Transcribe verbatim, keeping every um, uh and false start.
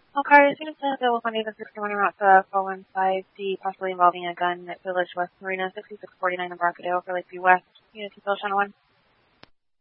Okay, as soon as the will find the sixty-one route to four one five D, possibly involving a gun at Village West Marina, sixty-six forty-nine Embarcadero for Lakeview West. Unit to Bill Channel one.